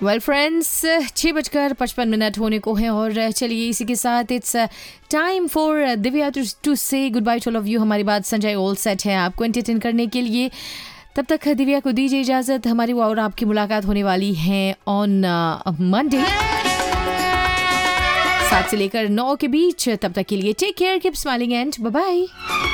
Well friends, 6:55 होने को है और चलिए इसी के साथ it's time for Divya to से good by two all of you. हमारी बात संजय ऑल सेट है आपको एंटरटेन करने के लिए। तब तक दिव्या को दीजिए इजाज़त। हमारी और आपकी मुलाकात होने वाली है ऑन मंडे 7 से लेकर 9 के बीच। तब तक के लिए take care, keep smiling and bye bye.